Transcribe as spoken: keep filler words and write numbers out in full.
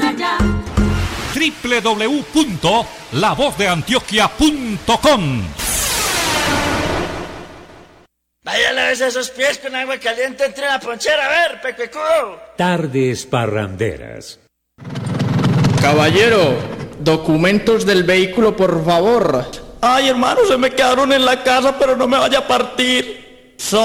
allá. doble u doble u doble u punto la voz de antioquia punto com. Vaya, lávese esos pies con agua caliente entre la ponchera, a ver, pecuecudo. Tardes parranderas. Caballero, documentos del vehículo, por favor. Ay, hermano, se me quedaron en la casa, pero no me vaya a partir. Son